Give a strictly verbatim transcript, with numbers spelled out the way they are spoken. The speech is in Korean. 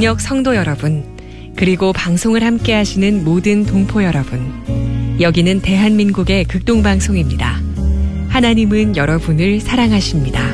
동력 성도 여러분, 그리고 방송을 함께 하시는 모든 동포 여러분, 여기는 대한민국의 극동방송입니다. 하나님은 여러분을 사랑하십니다.